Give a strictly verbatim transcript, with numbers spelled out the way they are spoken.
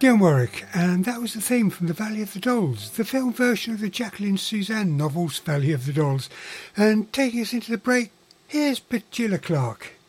Dionne Warwick, and that was the theme from The Valley of the Dolls, the film version of the Jacqueline Suzanne novels Valley of the Dolls. And taking us into the break, here's Petula Clark.